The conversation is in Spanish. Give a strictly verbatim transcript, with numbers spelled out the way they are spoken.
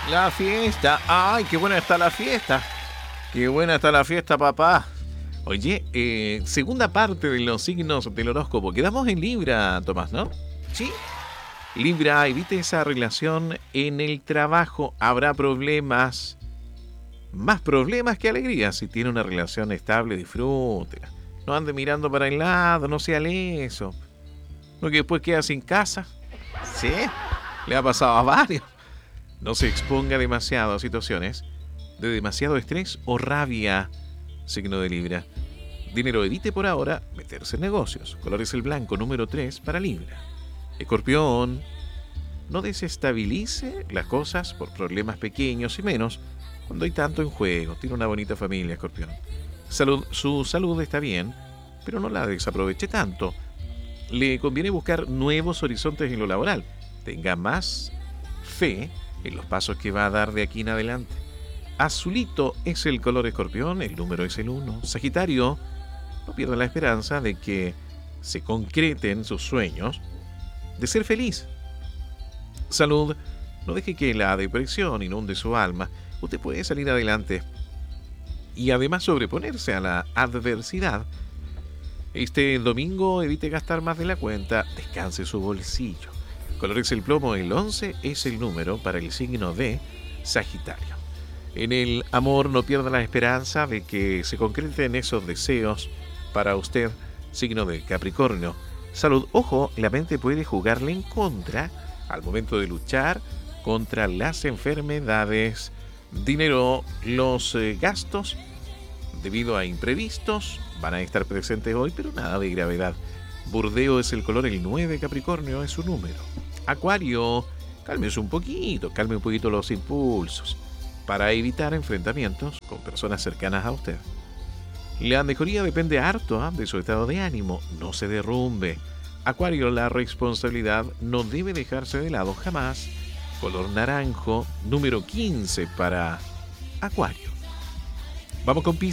La fiesta. Ay, qué buena está la fiesta. Qué buena está la fiesta, papá. Oye, eh, segunda parte de los signos del horóscopo. Quedamos en Libra, Tomás, ¿no? Sí. Libra, evite esa relación en el trabajo. Habrá problemas. Más problemas que alegrías. Si tiene una relación estable, disfrútela. No ande mirando para el lado, no sea leso. No que después queda sin casa. Sí, le ha pasado a varios. No se exponga demasiado a situaciones de demasiado estrés o rabia. Signo de Libra. Dinero, evite por ahora meterse en negocios. Color es el blanco, número tres para Libra. Escorpión, no desestabilice las cosas por problemas pequeños y menos cuando hay tanto en juego. Tiene una bonita familia, Escorpión. Salud, su salud está bien, pero no la desaproveche tanto. Le conviene buscar nuevos horizontes en lo laboral. Tenga más fe en los pasos que va a dar de aquí en adelante. Azulito es el color Escorpión, el número es el uno. Sagitario, no pierda la esperanza de que se concreten sus sueños de ser feliz. Salud, no deje que la depresión inunde su alma. Usted puede salir adelante y además sobreponerse a la adversidad. Este domingo evite gastar más de la cuenta, descanse su bolsillo. Color es el plomo, el once es el número para el signo de Sagitario. En el amor, no pierda la esperanza de que se concreten esos deseos para usted, signo de Capricornio. Salud, ojo, la mente puede jugarle en contra al momento de luchar contra las enfermedades. Dinero, los eh, gastos debido a imprevistos van a estar presentes hoy, pero nada de gravedad. Burdeo es el color, el nueve, Capricornio es su número. Acuario, cálmese un poquito, calme un poquito los impulsos para evitar enfrentamientos con personas cercanas a usted. La mejoría depende harto ¿eh? de su estado de ánimo, no se derrumbe. Acuario, la responsabilidad no debe dejarse de lado jamás. Color naranjo, número quince para Acuario. Vamos con Piscis.